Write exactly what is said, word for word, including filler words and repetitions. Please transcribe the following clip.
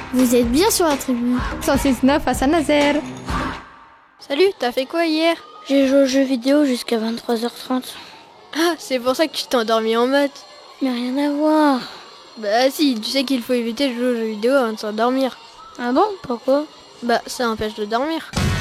Vous êtes bien sur la tribu. cent six neuf à Saint-Nazaire. Salut, t'as fait quoi hier? J'ai joué aux jeux vidéo jusqu'à vingt-trois heures trente. Ah, c'est pour ça que tu t'es endormi en maths. Mais rien à voir. Bah si, tu sais qu'il faut éviter de jouer aux jeux vidéo avant de s'endormir. Ah bon? Pourquoi? Bah ça empêche de dormir.